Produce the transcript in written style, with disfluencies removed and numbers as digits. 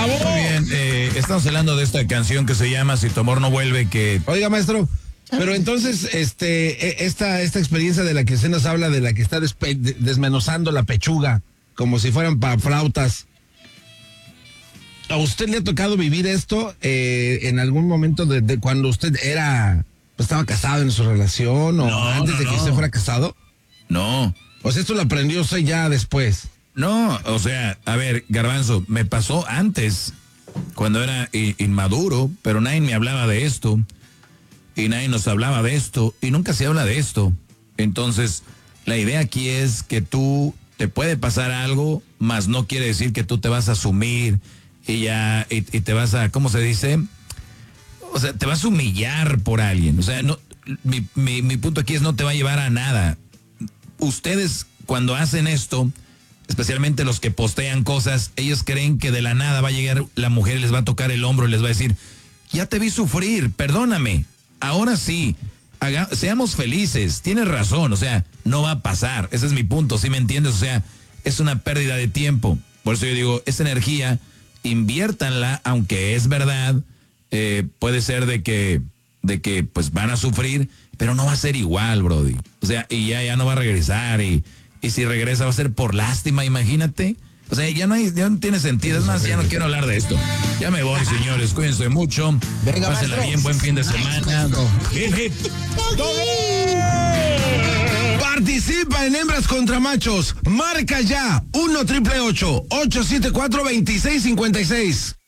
¡Bravo! Muy bien, estamos hablando de esta canción que se llama Si tu amor no vuelve, que... Oiga, maestro, pero entonces, esta experiencia de la que usted nos habla, de la que está desmenuzando la pechuga, como si fueran para flautas. ¿A usted le ha tocado vivir esto en algún momento de cuando usted estaba casado en su relación o antes de que usted fuera casado? No. O sea, esto lo aprendió usted ya después. No, o sea, a ver, Garbanzo, me pasó antes, cuando era inmaduro, pero nadie me hablaba de esto, y nadie nos hablaba de esto, y nunca se habla de esto. Entonces, la idea aquí es que tú te puede pasar algo, mas no quiere decir que tú te vas a asumir y te vas a, ¿cómo se dice? O sea, te vas a humillar por alguien. O sea, no, mi punto aquí es no te va a llevar a nada. Ustedes cuando hacen esto, especialmente los que postean cosas, ellos creen que de la nada va a llegar la mujer y les va a tocar el hombro y les va a decir, ya te vi sufrir, perdóname, ahora sí, seamos felices, tienes razón, o sea, no va a pasar, ese es mi punto, ¿sí me entiendes? O sea, es una pérdida de tiempo, por eso yo digo, esa energía, inviértanla, aunque es verdad, puede ser de que pues van a sufrir, pero no va a ser igual, brody. O sea, y ya no va a regresar y si regresa va a ser por lástima, imagínate. O sea, ya no tiene sentido. Es más, ya no quiero hablar de esto. Ya me voy, señores. Cuídense mucho. Venga, pásenla maestro. bien, buen fin de semana. Hip, hip. Participa en Hembras contra Machos. Marca ya 1-888-874-2656.